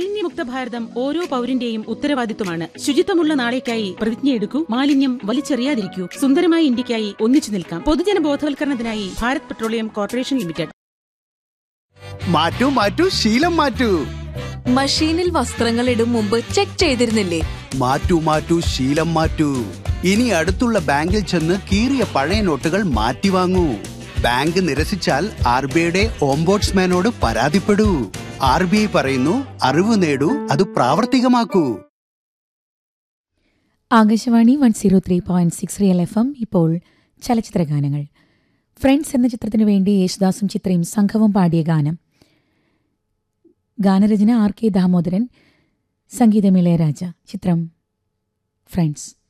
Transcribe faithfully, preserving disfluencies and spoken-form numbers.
മാലിന്യമുക്ത ഭാരതം ഓരോ പൗരന്റെയും ഉത്തരവാദിത്വമാണ്. ശുചിത്വമുള്ള നാളേക്കായി പ്രതിജ്ഞയെടുക്കൂ. മാലിന്യം വലിച്ചെറിയാതിരിക്കൂ. സുന്ദരമായ ഇന്ത്യക്കായി ഒന്നിച്ചു നിൽക്കാം. പൊതുജന ബോധവൽക്കരണത്തിനായി ഭാരത് പെട്രോളിയം കോർപ്പറേഷൻ ലിമിറ്റഡ്. മാറ്റൂ മാറ്റൂ ശീലം മാറ്റൂ. മഷീനിൽ വസ്ത്രങ്ങൾ ഇടും മുമ്പ് ചെക്ക് ചെയ്തിരുന്നില്ലേ? മാറ്റൂ മാറ്റൂ ശീലം മാറ്റൂ. ഇനി അടുത്തുള്ള ബാങ്കിൽ ചെന്ന് കീറിയ പഴയ നോട്ടുകൾ മാറ്റി വാങ്ങൂ. ബാങ്ക് നിരസിച്ചാൽ ആർ ബി ഐയുടെ ഓംബോഡ്സ്മാനോട് പരാതിപ്പെടൂ. ആർ ബി ഐ പറയുന്നു, അറിവ് നേടൂ, അത് പ്രാവർത്തികമാക്കൂ. Akashvani one zero three point six real F M. ഇപ്പോൾ ചലച്ചിത്ര ഗാനങ്ങൾ. ഫ്രണ്ട്സ് എന്ന ചിത്രത്തിനു വേണ്ടി യേശുദാസും ചിത്രയും സംഘവും പാടിയ ഗാനം. ഗാനരചന ആർ കെ ദാമോദരൻ, സംഗീതം ഇളയരാജ. ചിത്രം ഫ്രണ്ട്സ്.